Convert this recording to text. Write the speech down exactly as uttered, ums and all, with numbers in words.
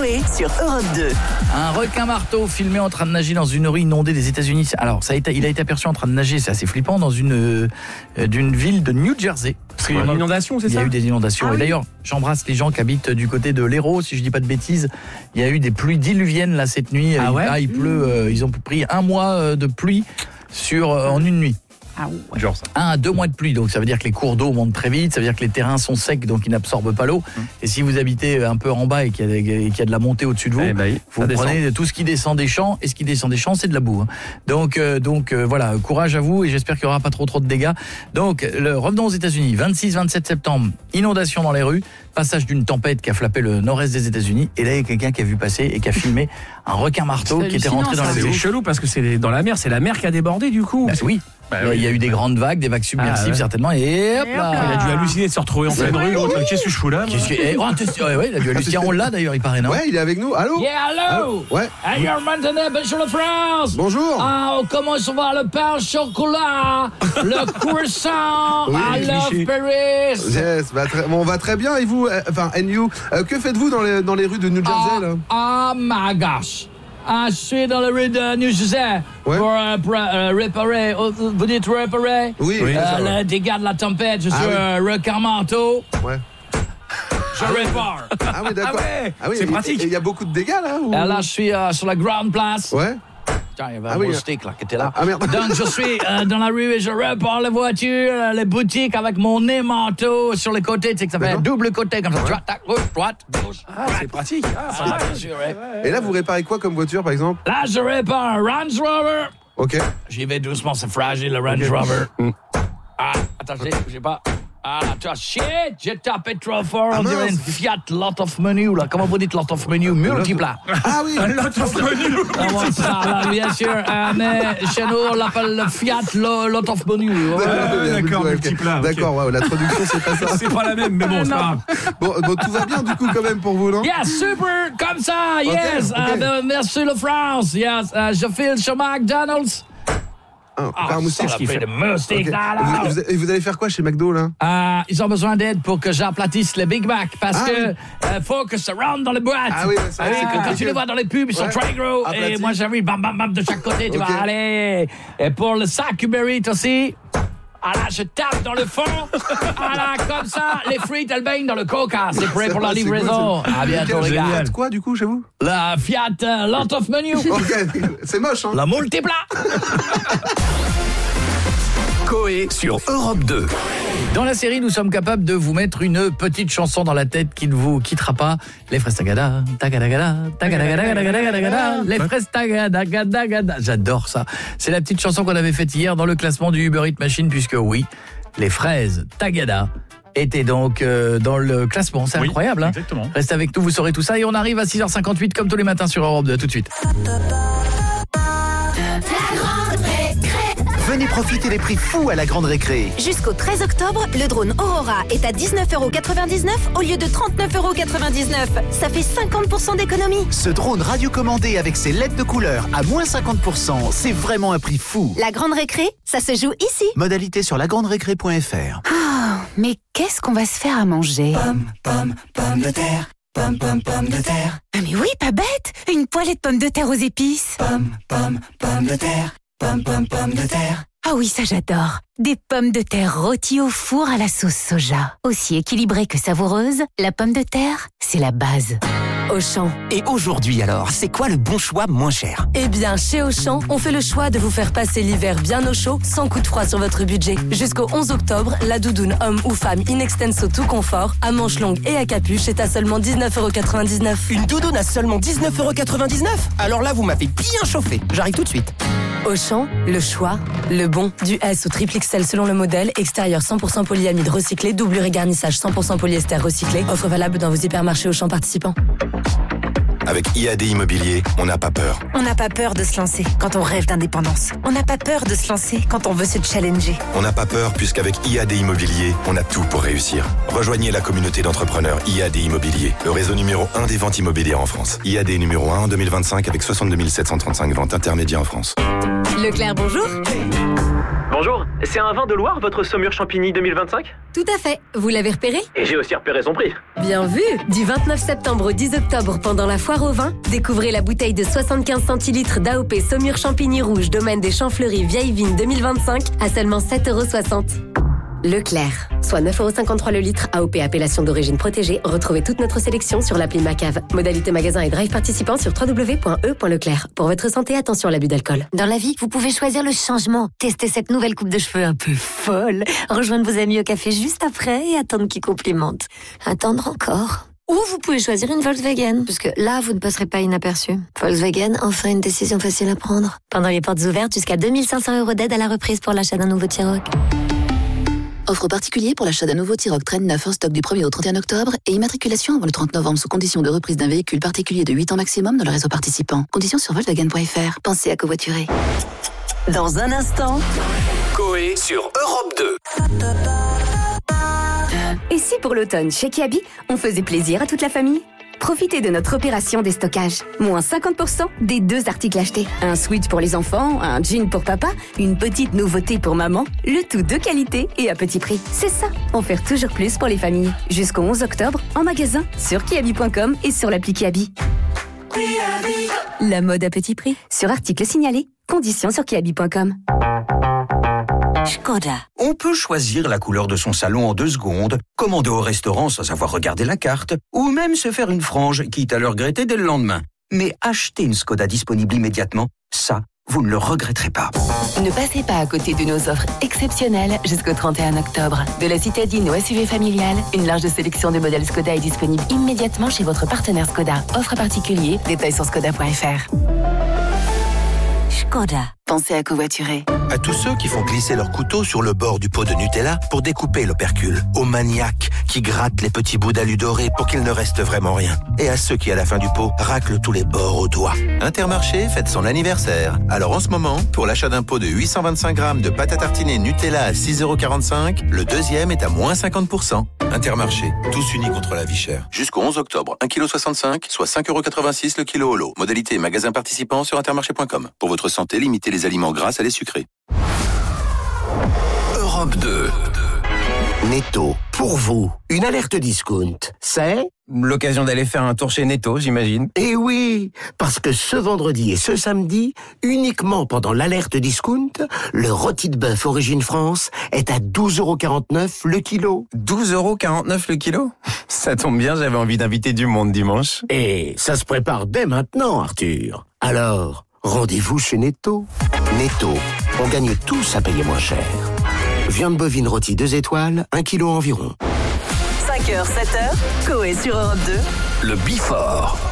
Coé sur Europe deux. Un requin marteau filmé en train de nager dans une rue inondée des États-Unis. Alors, ça a été, il a été aperçu en train de nager, c'est assez flippant, dans une euh, d'une ville de New Jersey. Il y a une inondation, c'est ça ? Il y a eu des inondations. Ah et oui. d'ailleurs, j'embrasse les gens qui habitent du côté de l'Hérault, si je dis pas de bêtises. Il y a eu des pluies diluviennes là cette nuit. Ah il, ouais ah, il pleut. Euh, ils ont pris un mois euh, de pluie sur euh, en une nuit. Ah ouais. Genre ça. Un à deux mois de pluie, donc ça veut dire que les cours d'eau montent très vite, ça veut dire que les terrains sont secs, donc ils n'absorbent pas l'eau. Mmh. Et si vous habitez un peu en bas et qu'il y a, et qu'il y a de la montée au-dessus de vous, eh ben, vous prenez descend. Tout ce qui descend des champs, et ce qui descend des champs, c'est de la boue. Hein. Donc, euh, donc euh, voilà, courage à vous, et j'espère qu'il n'y aura pas trop trop de dégâts. Donc, le, revenons aux États-Unis, vingt-six vingt-sept septembre, inondation dans les rues, passage d'une tempête qui a frappé le nord-est des États-Unis, et là il y a quelqu'un qui a vu passer et qui a filmé un requin marteau qui était rentré dans la C'est ville. chelou parce que c'est dans la mer, c'est la mer qui a débordé du coup. Bah, oui. Bah, oui. Il y a eu des grandes vagues, des vagues submersives ah, ouais. certainement, et hop là. Il a dû halluciner de se retrouver en pleine rue. L'autre, qu'est-ce que je fous là? Qu'est-ce que... eh, oh, ouais, ouais, il a dû halluciner. On l'a d'ailleurs, il paraît, non? Ouais, il est avec nous. Allô? Yeah, allô? Ouais. Hey, you're maintenant, bonjour la France. Bonjour. Ah, comment ça va le pain au chocolat, le croissant, oui, I love Paris. Yes, bah, très, bon, on va très bien. Et vous, euh, enfin, and you, euh, que faites-vous dans les, dans les rues de New Jersey, ah, là? Ah, my gosh. Ah, je suis dans la rue de New Jersey ouais. pour, euh, pour euh, réparer. Vous dites réparer? Oui. oui euh, le dégât de la tempête. Je suis un ah, oui. requin marteau. Ouais. Je ah, répare. Ah oui, d'accord. Ah, ouais. ah oui, c'est pratique. Il y a beaucoup de dégâts là ou... Là, je suis euh, sur la grande place. Ouais. Tiens, il y avait ah, un oui, moustique là qui était là. Ah merde. Donc je suis euh, dans la rue et je repars les voitures, les boutiques avec mon nez manteau sur les côtés, tu sais que ça fait un double côté comme ça. Droite, gauche, droite, gauche. Ah, c'est pratique. Ah, ah, bien sûr, ouais. Et là, vous réparez quoi comme voiture par exemple? Là, je répare un Range Rover. Ok. J'y vais doucement, c'est fragile le Range okay. Rover. Mm. Ah, attendez, j'ai pas. Ah, toi, shit, j'ai tapé trop fort. Ah, on dirait une Fiat Lot of Menu, là. Comment vous dites Lot of Menu? Multiplat. Ah oui, un Lot of Menu. Comment ça, là, bien sûr. Euh, mais chez nous, on l'appelle le Fiat Lot of Menu. Ouais, ouais, d'accord, multiplat. Okay. D'accord, ouais, la traduction, c'est pas ça. C'est pas la même, mais bon, c'est pas grave. Bon, bon, tout va bien, du coup, quand même, pour vous, non? Yes, super, comme ça, yes. Okay, okay. Euh, merci, la France. Yes, euh, je file chez McDonald's. Ah, un moustique, ça fait de moustique, okay. là, là. Vous, vous, vous allez faire quoi chez McDo, là? Euh, ils ont besoin d'aide pour que j'aplatisse les Big Mac, parce ah, que oui. euh, faut que ça rentre dans les boîtes. Ah oui, ça, ah, oui c'est quand okay. tu les vois dans les pubs, ils ouais. sont très gros. Aplati. Et moi, j'arrive, bam, bam, bam, de chaque côté, tu okay. vois, allez. Et pour le sac Uber Eats aussi... Ah là, je tape dans le fond. Ah là, comme ça, les frites, elles baignent dans le coca. C'est prêt pour la livraison. Cool, à bientôt, les gars. Fiat quoi, du coup, chez vous? La Fiat uh, Lot of Menu. Ok, c'est moche, hein. La multiplat. Coé sur Europe deux. Dans la série, nous sommes capables de vous mettre une petite chanson dans la tête qui ne vous quittera pas. Les fraises tagada, tagadagada, tagadagada, les fraises tagada. J'adore ça. C'est la petite chanson qu'on avait faite hier dans le classement du Uber Eats Machine, puisque oui, les fraises tagada étaient donc euh, dans le classement. C'est oui, incroyable, hein. Exactement. Restez avec nous, vous saurez tout ça. Et on arrive à six heures cinquante-huit, comme tous les matins sur Europe deux. Tout de suite. Venez profiter des prix fous à la Grande Récré. Jusqu'au treize octobre, le drone Aurora est à dix-neuf euros quatre-vingt-dix-neuf au lieu de trente-neuf euros quatre-vingt-dix-neuf. Ça fait cinquante pour cent d'économie. Ce drone radiocommandé avec ses L E D de couleur à moins cinquante pour cent, c'est vraiment un prix fou. La Grande Récré, ça se joue ici. Modalité sur lagranderécré point f r. Oh, mais qu'est-ce qu'on va se faire à manger? Pomme, pomme, pomme de terre. Pomme, pomme, pomme de terre. Ah mais oui, pas bête. Une poêlée de pommes de terre aux épices. Pomme, pomme, pomme de terre. Pomme, pomme, pomme de terre. Ah oui, ça j'adore. Des pommes de terre rôties au four à la sauce soja. Aussi équilibrée que savoureuse, la pomme de terre, c'est la base. Auchan. Et aujourd'hui alors, c'est quoi le bon choix moins cher? Eh bien, chez Auchan, on fait le choix de vous faire passer l'hiver bien au chaud, sans coup de froid sur votre budget. Jusqu'au onze octobre, la doudoune homme ou femme in extenso tout confort, à manches longues et à capuche est à seulement dix-neuf euros quatre-vingt-dix-neuf. Une doudoune à seulement dix-neuf euros quatre-vingt-dix-neuf? Alors là, vous m'avez bien chauffé. J'arrive tout de suite. Auchan, le choix, le bon. Du S au triple X L selon le modèle, extérieur cent pour cent polyamide recyclé, doublure et garnissage cent pour cent polyester recyclé. Offre valable dans vos hypermarchés Auchan participants. Avec I A D Immobilier, on n'a pas peur. On n'a pas peur de se lancer quand on rêve d'indépendance. On n'a pas peur de se lancer quand on veut se challenger. On n'a pas peur puisqu'avec I A D Immobilier, on a tout pour réussir. Rejoignez la communauté d'entrepreneurs I A D Immobilier, le réseau numéro un des ventes immobilières en France. I A D numéro un en deux mille vingt-cinq avec soixante-deux mille sept cent trente-cinq ventes intermédiaires en France. Leclerc, bonjour. Bonjour, c'est un vin de Loire, votre Saumur Champigny deux mille vingt-cinq? Tout à fait. Vous l'avez repéré? Et j'ai aussi repéré son prix. Bien vu. Du vingt-neuf septembre au dix octobre, pendant la foire au vin, découvrez la bouteille de soixante-quinze centilitres d'A O P Saumur Champigny Rouge, domaine des Champs Fleuris Vieille Vigne deux mille vingt-cinq à seulement sept euros soixante. Leclerc, soit neuf euros cinquante-trois le litre, A O P appellation d'origine protégée. Retrouvez toute notre sélection sur l'appli Macave. Modalité magasin et drive participant sur w w w point e point leclerc. Pour votre santé, attention à l'abus d'alcool. Dans la vie, vous pouvez choisir le changement. Testez cette nouvelle coupe de cheveux un peu folle. Rejoindre vos amis au café juste après et attendre qu'ils complimentent. Attendre encore. Ou vous pouvez choisir une Volkswagen, parce que là, vous ne passerez pas inaperçu. Volkswagen, enfin une décision facile à prendre. Pendant les portes ouvertes, jusqu'à deux mille cinq cents euros d'aide à la reprise pour l'achat d'un nouveau T-Roc. Offre particulier pour l'achat d'un nouveau T-Roc Traîne neuf en stock du premier au trente et un octobre et immatriculation avant le trente novembre sous condition de reprise d'un véhicule particulier de huit ans maximum dans le réseau participant. Conditions sur Volkswagen point f r. Pensez à covoiturer. Dans un instant, Coé sur Europe deux. Et si pour l'automne, chez Kiabi, on faisait plaisir à toute la famille ? Profitez de notre opération déstockage. Moins cinquante pour cent des deux articles achetés. Un sweat pour les enfants, un jean pour papa, une petite nouveauté pour maman. Le tout de qualité et à petit prix. C'est ça, en faire toujours plus pour les familles. Jusqu'au onze octobre, en magasin, sur kiabi point com et sur l'appli Kiabi. La mode à petit prix. Sur article signalé. Conditions sur kiabi point com. Skoda. On peut choisir la couleur de son salon en deux secondes, commander au restaurant sans avoir regardé la carte, ou même se faire une frange, quitte à le regretter dès le lendemain. Mais acheter une Skoda disponible immédiatement, ça, vous ne le regretterez pas. Ne passez pas à côté de nos offres exceptionnelles jusqu'au trente et un octobre. De la citadine au S U V familial, une large sélection de modèles Skoda est disponible immédiatement chez votre partenaire Skoda. Offre particulier, détails sur skoda point f r. Skoda. Pensez à covoiturer. À tous ceux qui font glisser leur couteau sur le bord du pot de Nutella pour découper l'opercule. Aux maniaques qui grattent les petits bouts d'alu doré pour qu'il ne reste vraiment rien. Et à ceux qui, à la fin du pot, raclent tous les bords au doigt. Intermarché fête son anniversaire. Alors en ce moment, pour l'achat d'un pot de huit cent vingt-cinq grammes de pâte à tartiner Nutella à six euros quarante-cinq, le deuxième est à moins cinquante pour cent. Intermarché, tous unis contre la vie chère. Jusqu'au onze octobre, un virgule soixante-cinq kilos, soit cinq euros quatre-vingt-six le kilo au lot. Modalité magasin participant sur intermarché point com. Pour votre santé, limitez les aliments gras à les sucrés. Europe deux. Netto, pour vous, une alerte discount, c'est... L'occasion d'aller faire un tour chez Netto, j'imagine. Eh oui, parce que ce vendredi et ce samedi, uniquement pendant l'alerte discount, le rôti de bœuf Origine France est à douze euros quarante-neuf le kilo. douze euros quarante-neuf le kilo? Ça tombe bien, j'avais envie d'inviter du monde dimanche. Et ça se prépare dès maintenant, Arthur. Alors, rendez-vous chez Netto. Netto, on gagne tous à payer moins cher. Viande bovine rôtie deux étoiles, un kilo environ. cinq heures, sept heures, Coé sur Europe deux. Le Bifort.